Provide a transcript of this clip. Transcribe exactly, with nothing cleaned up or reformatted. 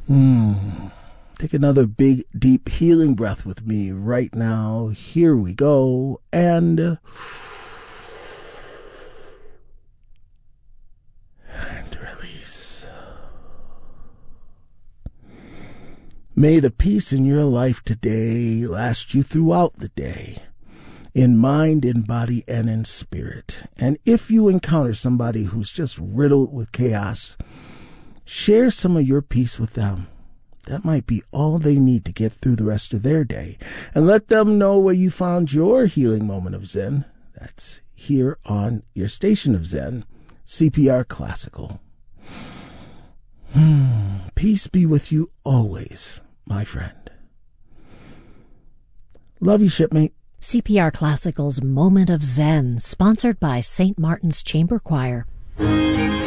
Hmm. Take another big, deep healing breath with me right now. Here we go. And, uh, and release. May the peace in your life today last you throughout the day, in mind, in body, and in spirit. And if you encounter somebody who's just riddled with chaos, share some of your peace with them. That might be all they need to get through the rest of their day. And let them know where you found your healing moment of Zen. That's here on your station of Zen, C P R Classical. Hmm. Peace be with you always, my friend. Love you, shipmate. C P R Classical's Moment of Zen, sponsored by Saint Martin's Chamber Choir.